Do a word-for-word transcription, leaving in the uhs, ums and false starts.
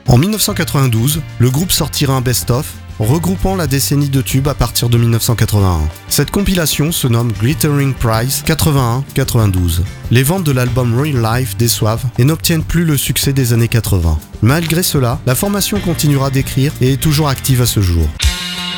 En dix-neuf cent quatre-vingt-douze, le groupe sortira un best-of regroupant la décennie de tubes à partir de dix-neuf cent quatre-vingt-un. Cette compilation se nomme Glittering Prize quatre-vingt-un quatre-vingt-douze. Les ventes de l'album Real Life déçoivent et n'obtiennent plus le succès des années quatre-vingts. Malgré cela, la formation continuera d'écrire et est toujours active à ce jour.